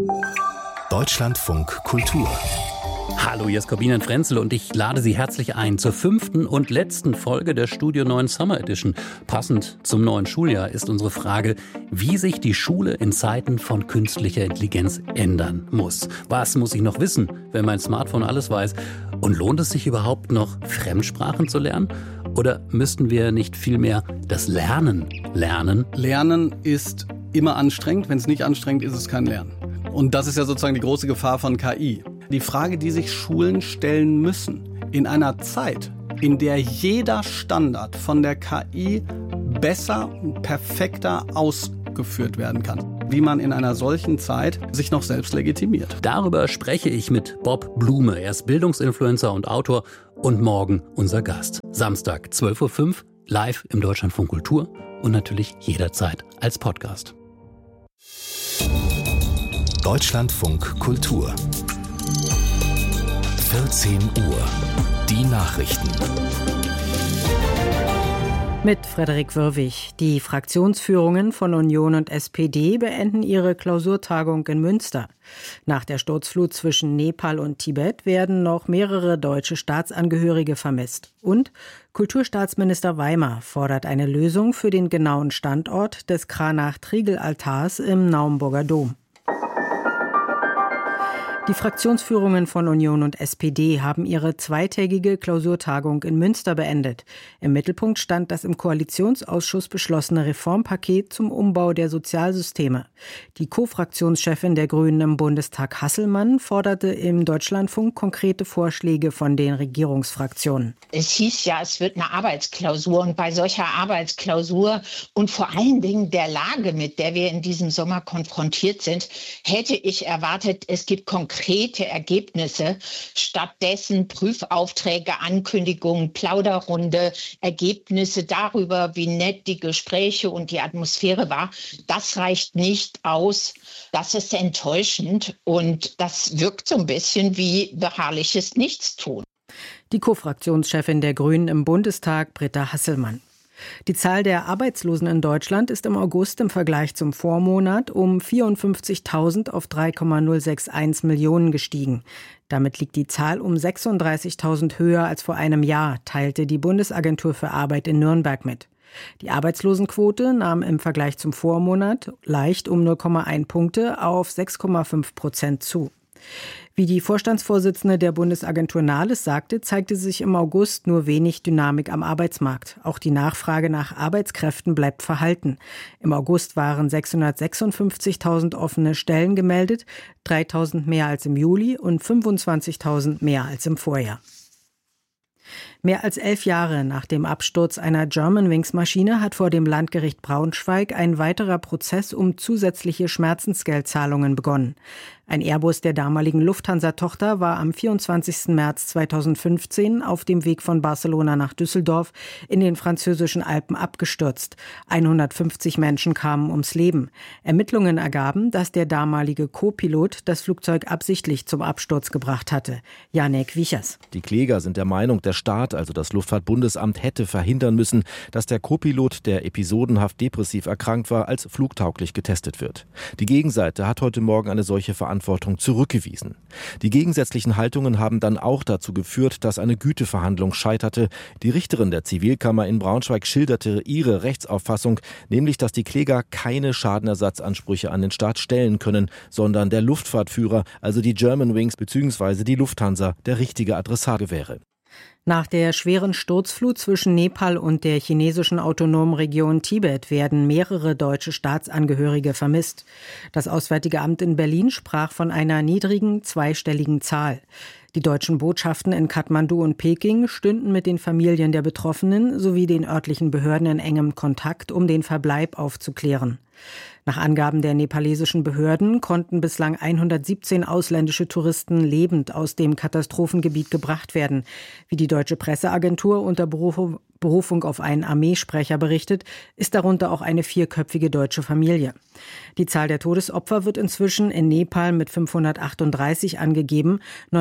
Deutschlandfunk Kultur. Hallo, hier ist Corbinian Frenzel und ich lade Sie herzlich ein zur 5. und letzten Folge der Studio 9 Summer Edition. Passend zum neuen Schuljahr ist unsere Frage, wie sich die Schule in Zeiten von künstlicher Intelligenz ändern muss. Was muss ich noch wissen, wenn mein Smartphone alles weiß? Und lohnt es sich überhaupt noch, Fremdsprachen zu lernen? Oder müssten wir nicht vielmehr das Lernen lernen? Lernen ist immer anstrengend. Wenn es nicht anstrengend ist, ist es kein Lernen. Und das ist ja sozusagen die große Gefahr von KI. Die Frage, die sich Schulen stellen müssen, in einer Zeit, in der jeder Standard von der KI besser und perfekter ausgeführt werden kann, wie man in einer solchen Zeit sich noch selbst legitimiert. Darüber spreche ich mit Bob Blume. Er ist Bildungsinfluencer und Autor und morgen unser Gast. Samstag, 12.05 Uhr, live im Deutschlandfunk Kultur und natürlich jederzeit als Podcast. Deutschlandfunk Kultur. 14 Uhr. Die Nachrichten. Mit Frederik Wirwig. Die Fraktionsführungen von Union und SPD beenden ihre Klausurtagung in Münster. Nach der Sturzflut zwischen Nepal und Tibet werden noch mehrere deutsche Staatsangehörige vermisst. Und Kulturstaatsminister Weimer fordert eine Lösung für den genauen Standort des Kranach-Trigl-Altars im Naumburger Dom. Die Fraktionsführungen von Union und SPD haben ihre zweitägige Klausurtagung in Münster beendet. Im Mittelpunkt stand das im Koalitionsausschuss beschlossene Reformpaket zum Umbau der Sozialsysteme. Die Co-Fraktionschefin der Grünen im Bundestag, Hasselmann, forderte im Deutschlandfunk konkrete Vorschläge von den Regierungsfraktionen. Es hieß ja, es wird eine Arbeitsklausur. Und bei solcher Arbeitsklausur und vor allen Dingen der Lage, mit der wir in diesem Sommer konfrontiert sind, hätte ich erwartet, es gibt konkrete Ergebnisse. Stattdessen Prüfaufträge, Ankündigungen, Plauderrunde, Ergebnisse darüber, wie nett die Gespräche und die Atmosphäre war. Das reicht nicht aus. Das ist enttäuschend und das wirkt so ein bisschen wie beharrliches Nichtstun. Die Co-Fraktionschefin der Grünen im Bundestag, Britta Hasselmann. Die Zahl der Arbeitslosen in Deutschland ist im August im Vergleich zum Vormonat um 54.000 auf 3,061 Millionen gestiegen. Damit liegt die Zahl um 36.000 höher als vor einem Jahr, teilte die Bundesagentur für Arbeit in Nürnberg mit. Die Arbeitslosenquote nahm im Vergleich zum Vormonat leicht um 0,1 Punkte auf 6,5% zu. Wie die Vorstandsvorsitzende der Bundesagentur Nahles sagte, zeigte sich im August nur wenig Dynamik am Arbeitsmarkt. Auch die Nachfrage nach Arbeitskräften bleibt verhalten. Im August waren 656.000 offene Stellen gemeldet, 3.000 mehr als im Juli und 25.000 mehr als im Vorjahr. Mehr als 11 Jahre nach dem Absturz einer Germanwings-Maschine hat vor dem Landgericht Braunschweig ein weiterer Prozess um zusätzliche Schmerzensgeldzahlungen begonnen. Ein Airbus der damaligen Lufthansa-Tochter war am 24. März 2015 auf dem Weg von Barcelona nach Düsseldorf in den französischen Alpen abgestürzt. 150 Menschen kamen ums Leben. Ermittlungen ergaben, dass der damalige Co-Pilot das Flugzeug absichtlich zum Absturz gebracht hatte. Janek Wichers. Die Kläger sind der Meinung, der Staat, also das Luftfahrtbundesamt, hätte verhindern müssen, dass der Co-Pilot, der episodenhaft depressiv erkrankt war, als flugtauglich getestet wird. Die Gegenseite hat heute Morgen eine solche Verantwortung zurückgewiesen. Die gegensätzlichen Haltungen haben dann auch dazu geführt, dass eine Güteverhandlung scheiterte. Die Richterin der Zivilkammer in Braunschweig schilderte ihre Rechtsauffassung, nämlich, dass die Kläger keine Schadenersatzansprüche an den Staat stellen können, sondern der Luftfahrtführer, also die Germanwings bzw. die Lufthansa, der richtige Adressat wäre. Nach der schweren Sturzflut zwischen Nepal und der chinesischen autonomen Region Tibet werden mehrere deutsche Staatsangehörige vermisst. Das Auswärtige Amt in Berlin sprach von einer niedrigen, zweistelligen Zahl. Die deutschen Botschaften in Kathmandu und Peking stünden mit den Familien der Betroffenen sowie den örtlichen Behörden in engem Kontakt, um den Verbleib aufzuklären. Nach Angaben der nepalesischen Behörden konnten bislang 117 ausländische Touristen lebend aus dem Katastrophengebiet gebracht werden. Wie die deutsche Presseagentur unter Berufung auf einen Armeesprecher berichtet, ist darunter auch eine 4-köpfige deutsche Familie. Die Zahl der Todesopfer wird inzwischen in Nepal mit 538 angegeben.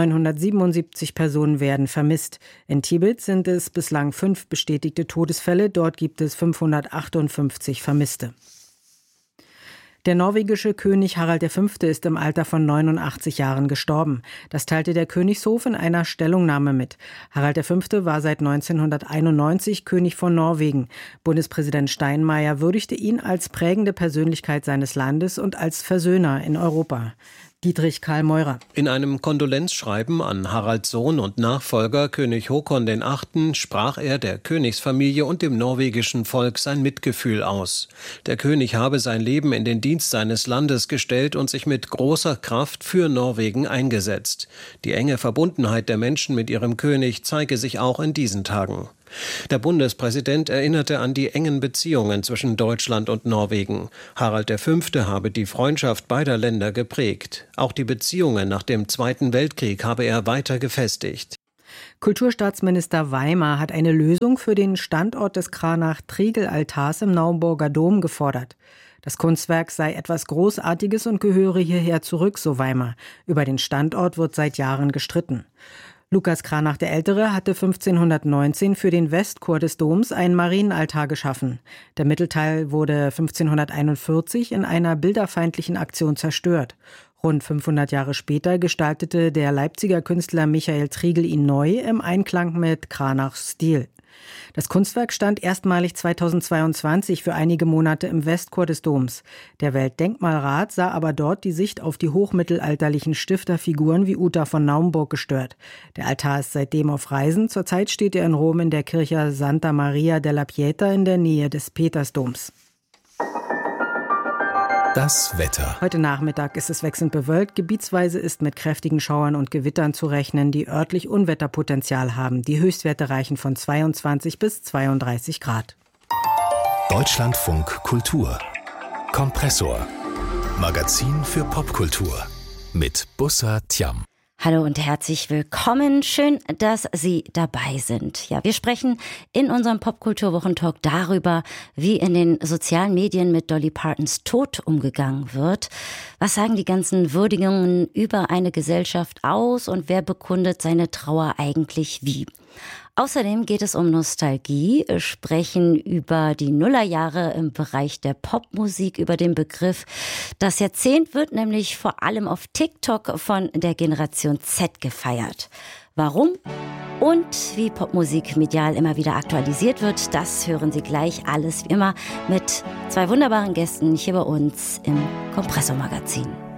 977 Personen werden vermisst. In Tibet sind es bislang 5 bestätigte Todesfälle. Dort gibt es 558 Vermisste. Der norwegische König Harald V. ist im Alter von 89 Jahren gestorben. Das teilte der Königshof in einer Stellungnahme mit. Harald V. war seit 1991 König von Norwegen. Bundespräsident Steinmeier würdigte ihn als prägende Persönlichkeit seines Landes und als Versöhner in Europa. Dietrich Karl Meurer. In einem Kondolenzschreiben an Haralds Sohn und Nachfolger König Håkon VIII. Sprach er der Königsfamilie und dem norwegischen Volk sein Mitgefühl aus. Der König habe sein Leben in den Dienst seines Landes gestellt und sich mit großer Kraft für Norwegen eingesetzt. Die enge Verbundenheit der Menschen mit ihrem König zeige sich auch in diesen Tagen. Der Bundespräsident erinnerte an die engen Beziehungen zwischen Deutschland und Norwegen. Harald V. habe die Freundschaft beider Länder geprägt. Auch die Beziehungen nach dem Zweiten Weltkrieg habe er weiter gefestigt. Kulturstaatsminister Weimar hat eine Lösung für den Standort des Cranach-Triegel-Altars im Naumburger Dom gefordert. Das Kunstwerk sei etwas Großartiges und gehöre hierher zurück, so Weimar. Über den Standort wird seit Jahren gestritten. Lukas Cranach der Ältere hatte 1519 für den Westchor des Doms einen Marienaltar geschaffen. Der Mittelteil wurde 1541 in einer bilderfeindlichen Aktion zerstört. Rund 500 Jahre später gestaltete der Leipziger Künstler Michael Triegel ihn neu im Einklang mit Cranachs Stil. Das Kunstwerk stand erstmalig 2022 für einige Monate im Westchor des Doms. Der Weltdenkmalrat sah aber dort die Sicht auf die hochmittelalterlichen Stifterfiguren wie Uta von Naumburg gestört. Der Altar ist seitdem auf Reisen. Zurzeit steht er in Rom in der Kirche Santa Maria della Pieta in der Nähe des Petersdoms. Das Wetter. Heute Nachmittag ist es wechselnd bewölkt. Gebietsweise ist mit kräftigen Schauern und Gewittern zu rechnen, die örtlich Unwetterpotenzial haben. Die Höchstwerte reichen von 22 bis 32 Grad. Deutschlandfunk Kultur. Kompressor. Magazin für Popkultur. Mit Bussa Tiam. Hallo und herzlich willkommen. Schön, dass Sie dabei sind. Ja, wir sprechen in unserem Popkulturwochentalk darüber, wie in den sozialen Medien mit Dolly Partons Tod umgegangen wird. Was sagen die ganzen Würdigungen über eine Gesellschaft aus und wer bekundet seine Trauer eigentlich wie? Außerdem geht es um Nostalgie, sprechen über die Nullerjahre im Bereich der Popmusik, über den Begriff. Das Jahrzehnt wird nämlich vor allem auf TikTok von der Generation Z gefeiert. Warum und wie Popmusik medial immer wieder aktualisiert wird, das hören Sie gleich alles wie immer mit zwei wunderbaren Gästen hier bei uns im Kompressor-Magazin.